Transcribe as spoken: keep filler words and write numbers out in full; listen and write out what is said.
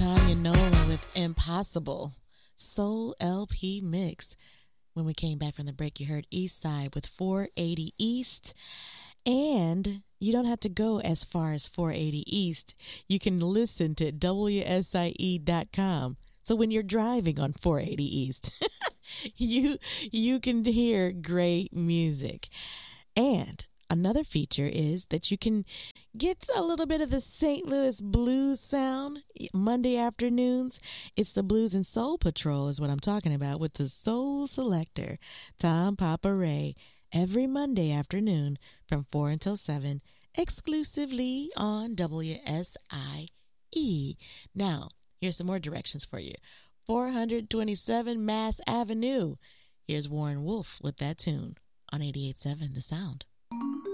Tanya Nolan with Impossible, Soul L P Mix. When we came back from the break, you heard East Side with four eighty East. And you don't have to go as far as four eighty East. You can listen to W S I E dot com. So when you're driving on four eighty East, you you can hear great music. And another feature is that you can get a little bit of the Saint Louis blues sound Monday afternoons. It's the Blues and Soul Patrol is what I'm talking about with the Soul Selector, Tom Papa Ray, every Monday afternoon from four until seven, exclusively on W S I E. Now, here's some more directions for you. four twenty-seven Mass Avenue. Here's Warren Wolf with that tune on eighty-eight point seven The Sound.